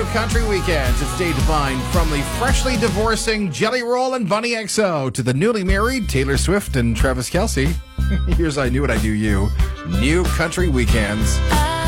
New Country Weekends. It's Dave Devine from the freshly divorcing Jelly Roll and Bunny XO to the newly married Taylor Swift and Travis Kelce. Here's I Knew What I Do You. New Country Weekends.